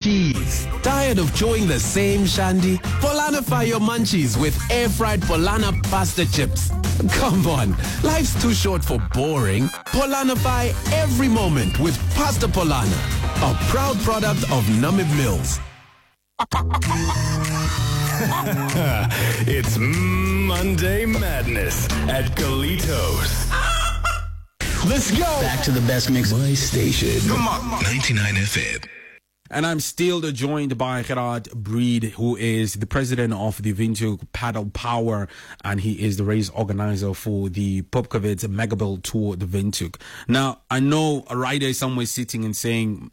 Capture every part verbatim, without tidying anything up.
cheese. Tired of chewing the same shandy? Polanify your munchies with air-fried Polana pasta chips. Come on, life's too short for boring. Polanify every moment with Pasta Polana, a proud product of Namib Mills. It's Monday Madness at Galitos. Let's go! Back to the best mix. My station. Come on. ninety-nine F M. And I'm still joined by Gerard Breed, who is the president of the Windhoek Paddle Power, and he is the race organizer for the Popkewitz Megabelt Tour de Windhoek. Now, I know a rider is somewhere sitting and saying,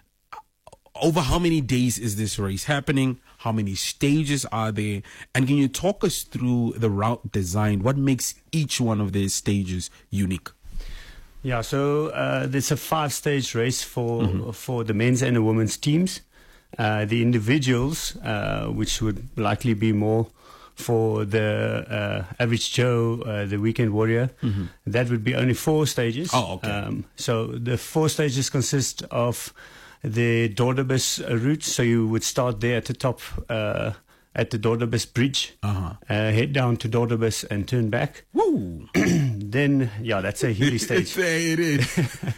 over how many days is this race happening? How many stages are there? And can you talk us through the route design? What makes each one of these stages unique? Yeah, so uh, there's a five-stage race for Mm-hmm. for the men's and the women's teams. Uh, the individuals, uh, which would likely be more for the uh, average Joe, uh, the weekend warrior, Mm-hmm. that would be only four stages. Oh, okay. Um, so the four stages consist of the Dordebus route. So you would start there at the top, uh, at the Dordebus bridge, Uh-huh. uh, head down to Dordebus and turn back. Woo! Then, yeah, that's a hilly stage. There it is.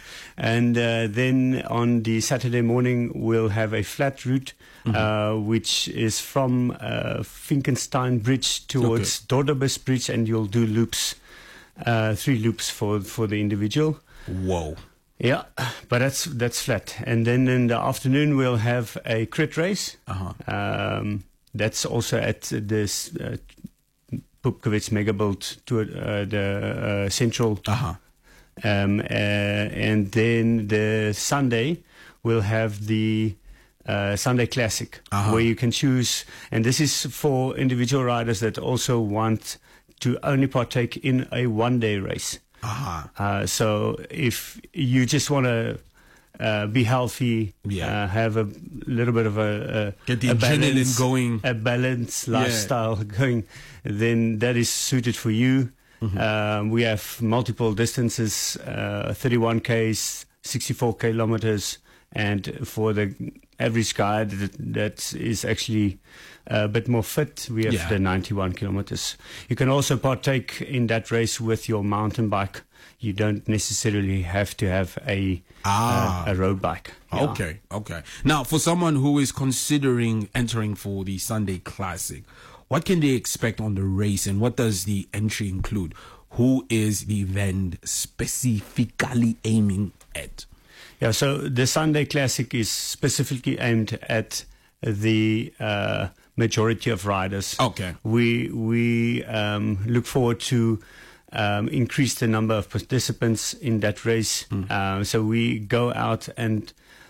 And uh, then on the Saturday morning, we'll have a flat route, Mm-hmm. uh, which is from uh, Finkenstein Bridge towards Dordebus Bridge, and you'll do loops, uh, three loops for, for the individual. Whoa. Yeah, but that's that's flat. And then in the afternoon, we'll have a crit race. Uh-huh. Um, that's also at this uh, Popkewitz Megabelt to uh, the uh, central. Uh-huh. Um, uh, and then the Sunday, we'll have the uh, Sunday Classic, Uh-huh. where you can choose. And this is for individual riders that also want to only partake in a one-day race. Uh-huh. Uh, so if you just want to uh, be healthy, Yeah. uh, have a little bit of a, a, Get the a adrenaline balance, going. a balanced lifestyle going, then that is suited for you. Mm-hmm. Um, we have multiple distances, uh, thirty-one Ks, sixty-four kilometers, and for the average guy that, that is actually a bit more fit, we have Yeah. the ninety-one kilometers. You can also partake in that race with your mountain bike. You don't necessarily have to have a Ah. uh, a road bike. Yeah. Okay, okay. Now, for someone who is considering entering for the Sunday Classic, what can they expect on the race, and what does the entry include? Who is the event specifically aiming at? Yeah, so the Sunday Classic is specifically aimed at the uh, majority of riders. Okay. We we um, look forward to um, increase the number of participants in that race. Mm. Uh, so we go out and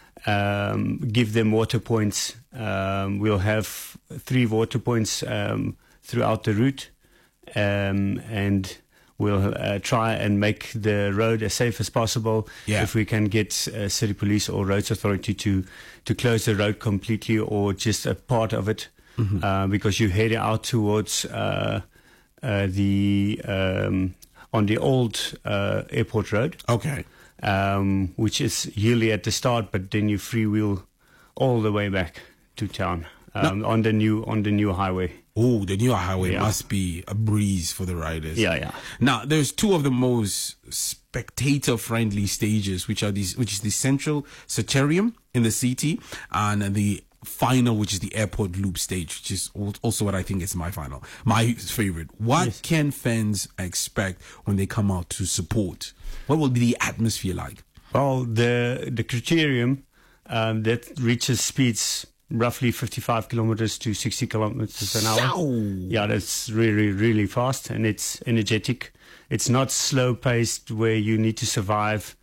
um, give them water points. Um, we'll have three water points um, throughout the route, um, and we'll uh, try and make the road as safe as possible. Yeah. If we can get uh, city police or roads authority to to close the road completely or just a part of it, Mm-hmm. uh, because you head out towards uh, uh, the um, on the old uh, airport road, Okay. um, which is yearly at the start, but then you freewheel all the way back to town um, on the new on the new highway. Oh, the new highway Yeah. must be a breeze for the riders. Yeah, yeah. Now, there's two of the most spectator-friendly stages, which are these, which is the Central Saterium in the city, and the final, which is the airport loop stage, which is al- also what I think is my final, my favorite. What Yes. can fans expect when they come out to support? What will be the atmosphere like? Well, the the criterium um, that reaches speeds roughly fifty-five kilometers to sixty kilometers an hour. Zow! Yeah, that's really, really fast, and it's energetic. It's not slow paced where you need to survive.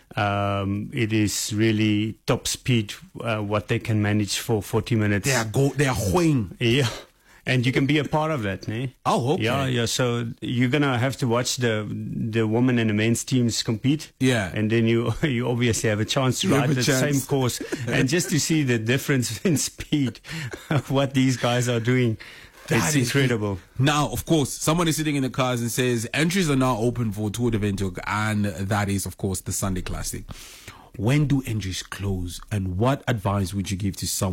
Um, it is really top speed, uh, what they can manage for forty minutes. They are go, they are going. Yeah. And you can be a part of that, ne? Oh, okay. Yeah, yeah. So you're gonna have to watch the the women and the men's teams compete. Yeah. And then you you obviously have a chance to You ride have a the chance. same course, and just to see the difference in speed of what these guys are doing. That It's is incredible. Now, of course, someone is sitting in the cars and says entries are now open for Tour de Windhoek, and that is, of course, the Sunday Classic. When do entries close, and what advice would you give to someone